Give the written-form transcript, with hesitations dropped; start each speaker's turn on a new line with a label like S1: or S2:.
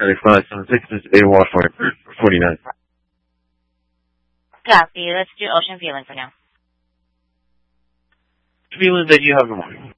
S1: 576, this is AWOL 49.
S2: Copy. Let's do Ocean Feeling for now.
S1: Feeling that you have the morning.